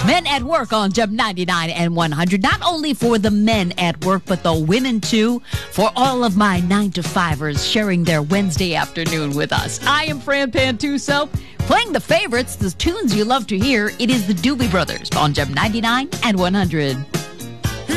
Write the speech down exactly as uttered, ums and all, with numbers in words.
Men at Work on Gem ninety-nine and one hundred. Not only for the men at work, but the women too. For all of my nine to fivers sharing their Wednesday afternoon with us. I am Fran Pantuso, playing the favorites, the tunes you love to hear. It is the Doobie Brothers on Gem ninety-nine and one hundred.